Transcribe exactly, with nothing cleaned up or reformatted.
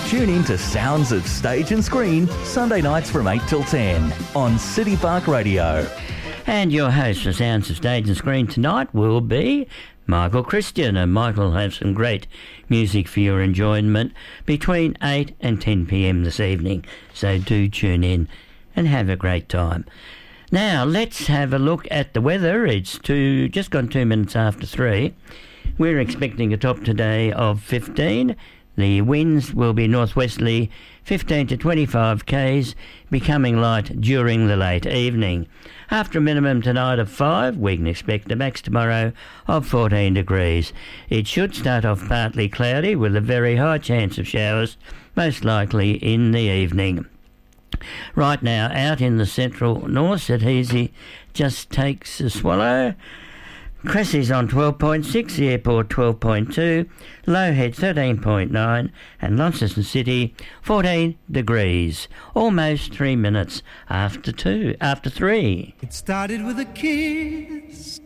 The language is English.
Tune in to Sounds of Stage and Screen, Sunday nights from eight till ten on City Park Radio. And your host for Sounds of Stage and Screen tonight will be Michael Christian, and Michael will have some great music for your enjoyment between eight and ten p.m. this evening. So do tune in and have a great time. Now, let's have a look at the weather. It's two, just gone two minutes after three. We're expecting a top today of fifteen. The winds will be northwesterly fifteen to twenty-five k's, becoming light during the late evening. After a minimum tonight of five, we can expect a max tomorrow of fourteen degrees. It should start off partly cloudy with a very high chance of showers, most likely in the evening. Right now, out in the central north, St Hezey just takes a swallow. Cressy's on twelve point six, the airport twelve point two, Lowhead thirteen point nine, and Launceston City fourteen degrees. Almost three minutes after two, after three. It started with a kiss,